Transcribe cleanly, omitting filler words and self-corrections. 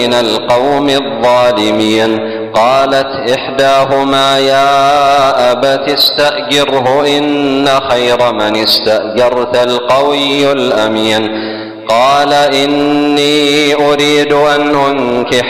من القوم الظالمين. قالت إحداهما يا أبت استأجره إن خير من استأجرت القوي الأمين. قال إني أريد أن أنكح